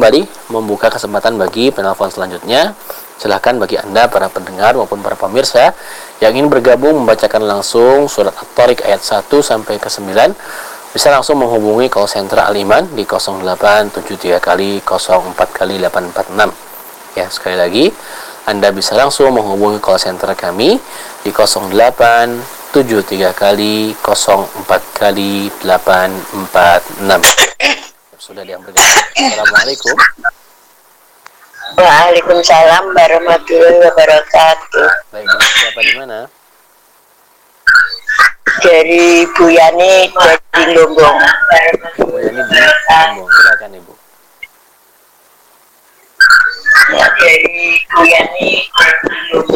kembali membuka kesempatan bagi penelpon selanjutnya. Silahkan bagi Anda para pendengar maupun para pemirsa yang ingin bergabung membacakan langsung surat At-Tariq ayat 1 sampai ke 9, bisa langsung menghubungi call center Al-Iman di 0873 kali 04 kali 846. Ya, sekali lagi Anda bisa langsung menghubungi call center kami di 0873 kali 04 kali 846. Sudah diambil. Assalamualaikum. Waalaikumsalam warahmatullahi wabarakatuh. Baik, siapa di mana? Dari Bu Yani dari Lombong. Bu Yani di Lombong. Silakan Ibu. Ya, dari Bu Yani dari Lombong.